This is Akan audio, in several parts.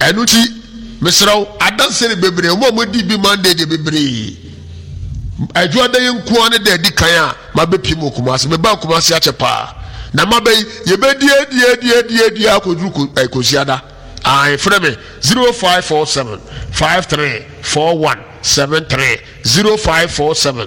enuti mesraw adansere bebre mo di bi mandate bebre adwoda yenko ne da di kan a mabepim okumase me ba okumase ache pa na mabey ye bedi edi akodru ekosiada I frame 0547 534173 0547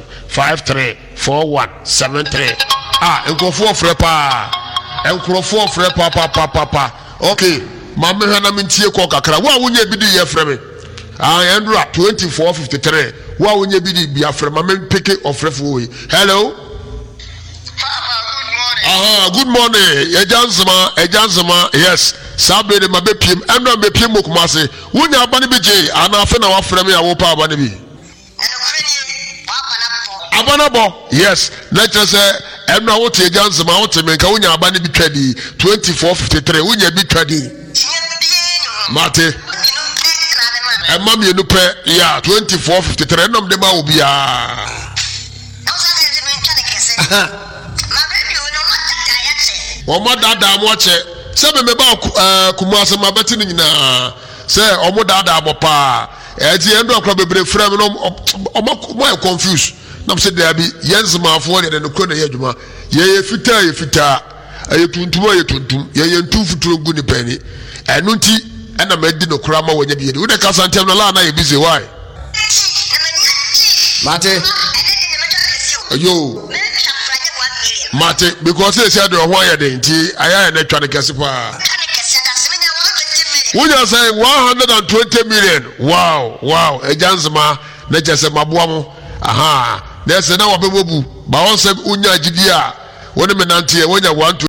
534173 enkofo frɛ pa enkrofo frɛ pa okay mama hana mentie ko kakra wo a wonye bi di ye frɛ me Andrew 2453 wo a wonye bi di bia frɛ mama peke ofrɛfo we hello good morning ejansama yes sabe de mabepiem eno mepiem mokumase wonya abane beje ana afa na wafrɛ me ya wo pa abane bi abanabo yes let's say eno wo te ejansama wo te menka wonya abane bi twadi 2453 wonya bi twadi mate emma me enu pe ya 2453 eno de ma obi a Omo dada mo che se me ba kumase mabeti ni nyina se omo dada mo pa ti endo akra bebre frem no omo confused na se dia bi yenzima afo de no kro na yadwuma ye fita ye tuntum ye ntu futuro gu ni pani eno nti ena madi no kra ma wonya bi de wo de kasantem no la na ye busy why mate yo mate because they said the why they nti aya na twa ne kese pa wonya say 120 million wow ejansma na jese maboa mo na se na wabebobu ba won se unya gidi a woni menante wonya 120